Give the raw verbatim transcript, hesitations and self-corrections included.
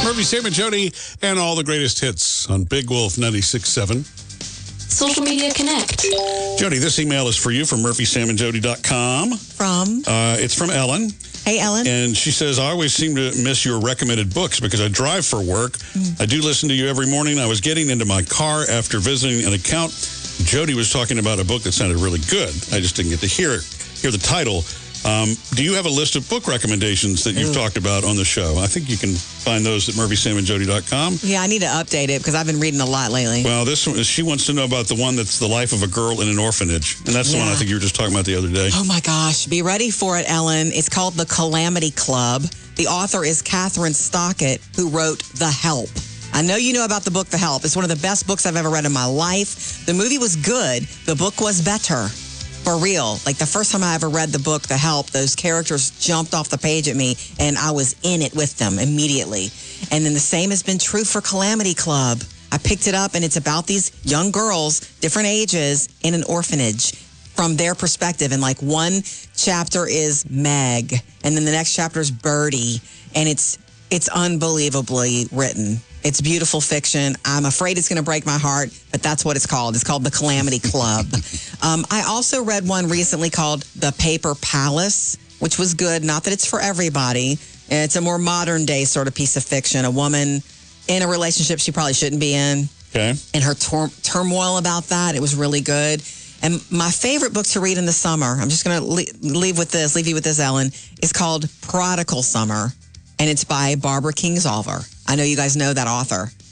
Murphy, Sam, and Jody, and all the greatest hits on Big Wolf ninety-six point seven. Social Media Connect. Jody, this email is for you from murphy sam and jody dot com. From? Uh, it's from Ellen. Hey, Ellen. And she says, I always seem to miss your recommended books because I drive for work. Mm. I do listen to you every morning. I was getting into my car after visiting an account. Jody was talking about a book that sounded really good. I just didn't get to hear it, hear the title. Um, do you have a list of book recommendations that you've Ooh. talked about on the show? I think you can find those at murphy sam and jody dot com. Yeah, I need to update it because I've been reading a lot lately. Well, this one, she wants to know about the one that's the life of a girl in an orphanage. And that's yeah. the one I think you were just talking about the other day. Oh, my gosh. Be ready for it, Ellen. It's called The Calamity Club. The author is Catherine Stockett, who wrote The Help. I know you know about the book The Help. It's one of the best books I've ever read in my life. The movie was good. The book was better. For real. Like the first time I ever read the book, The Help, those characters jumped off the page at me and I was in it with them immediately. And then the same has been true for Calamity Club. I picked it up and it's about these young girls, different ages, in an orphanage from their perspective. And like one chapter is Meg and then the next chapter is Birdie. And it's it's unbelievably written. It's beautiful fiction. I'm afraid it's going to break my heart, but that's what it's called. It's called The Calamity Club. um, I also read one recently called The Paper Palace, which was good. Not that it's for everybody. It's a more modern day sort of piece of fiction. A woman in a relationship she probably shouldn't be in. Okay. And her tur- turmoil about that. It was really good. And my favorite book to read in the summer, I'm just going to le- leave with this, leave you with this, Ellen, is called Prodigal Summer. And it's by Barbara Kingsolver. I know you guys know that author.